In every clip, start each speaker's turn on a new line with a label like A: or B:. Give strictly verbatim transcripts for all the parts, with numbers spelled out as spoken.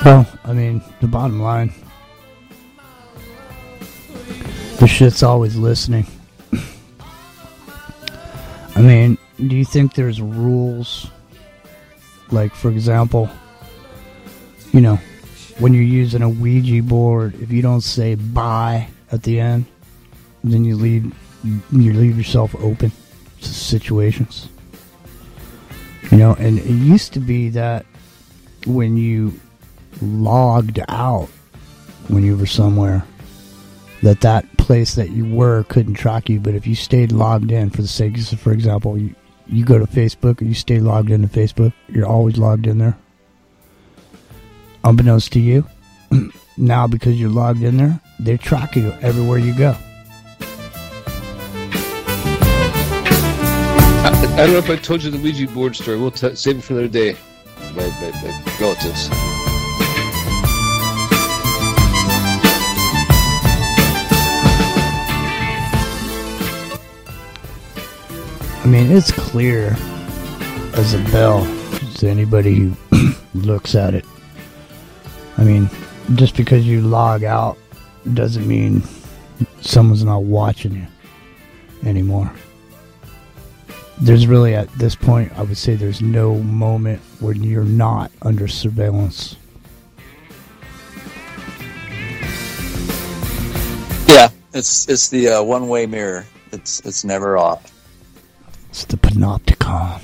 A: Well, I mean, the bottom line, the shit's always listening. I mean, do you think there's rules? Like, for example, you know, when you're using a Ouija board, if you don't say bye at the end, then you leave you leave yourself open to situations. You know, and it used to be that when you logged out when you were somewhere, that that place that you were couldn't track you, but if you stayed logged in, for the sake of, for example, you, you go to Facebook and you stay logged into Facebook, you're always logged in there. Unbeknownst to you, now because you're logged in there, they track you everywhere you go.
B: I, I don't know if I told you the Ouija board story. We'll t- save it for another day. My, my, my relatives.
A: I mean, it's clear as a bell to anybody who looks at it. I mean, just because you log out doesn't mean someone's not watching you anymore. There's really, at this point, I would say there's no moment when you're not under surveillance.
C: Yeah, it's it's the uh, one-way mirror. It's it's never off.
A: It's the panopticon.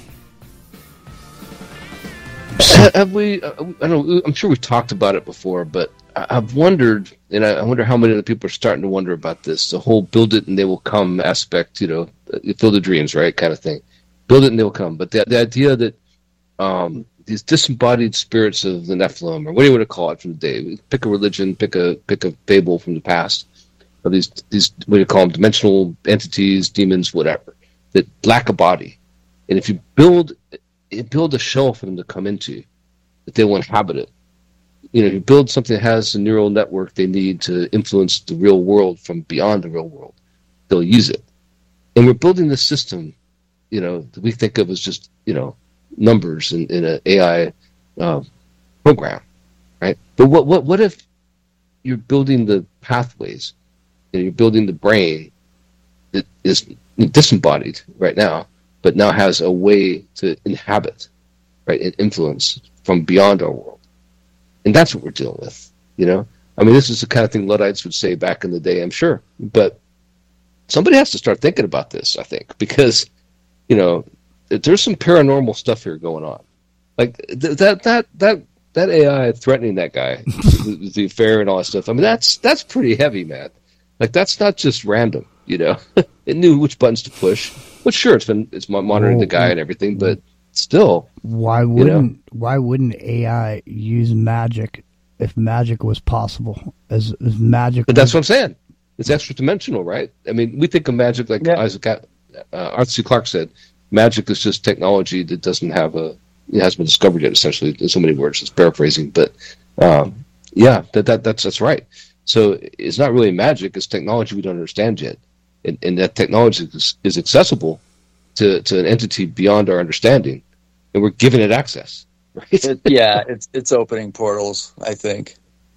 B: Have we? Uh, I don't know. I'm sure we've talked about it before, but I've wondered, and I wonder how many of the people are starting to wonder about this. The whole "build it and they will come" aspect, you know, field of dreams, right, kind of thing. Build it and they will come. But the the idea that um, these disembodied spirits of the Nephilim, or what do you want to call it from the day? Pick a religion, pick a pick a fable from the past. Of these these what do you call them? Dimensional entities, demons, whatever, that lack a body. And if you build you build a shell for them to come into, that they will inhabit it. You know, you build something that has the neural network they need to influence the real world from beyond the real world. They'll use it. And we're building this system, you know, that we think of as just, you know, numbers in, in an A I uh, program, right? But what, what, what if you're building the pathways, and you're building the brain that is disembodied right now, but now has a way to inhabit, right, and influence from beyond our world. And that's what we're dealing with, you know? I mean, this is the kind of thing Luddites would say back in the day, I'm sure. But somebody has to start thinking about this, I think, because, you know, there's some paranormal stuff here going on. Like, th- that that that that A I threatening that guy with the affair and all that stuff, I mean, that's that's pretty heavy, man. Like, that's not just random, you know? It knew which buttons to push. Well, sure, it's been it's monitoring Whoa. the guy and everything, but still,
A: why wouldn't
B: you know?
A: why wouldn't A I use magic if magic was possible? As, as magic,
B: but that's what I'm saying. It's extra dimensional, right? I mean, we think of magic like yeah. Isaac uh, Arthur C. Clarke said. Magic is just technology that doesn't have a it hasn't been discovered yet. Essentially, in so many words, it's paraphrasing, but um, yeah, that that that's that's right. So it's not really magic; it's technology we don't understand yet, and, and that technology is, is accessible to, to an entity beyond our understanding, and we're giving it access. Right?
C: It, yeah, it's it's opening portals, I think.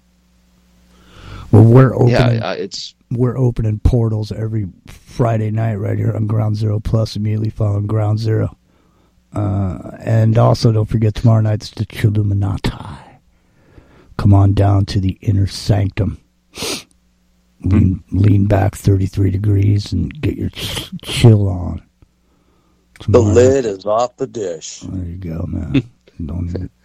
A: Well, we're opening.
B: Yeah, uh, it's
A: we're opening portals every Friday night right here on Ground Zero Plus, immediately following Ground Zero, uh, and also don't forget tomorrow night's the Chilluminati. Come on down to the inner sanctum. Lean, lean back thirty-three degrees and get your ch- chill on.
C: Tomorrow. The lid is off the dish.
A: There you go, man. Don't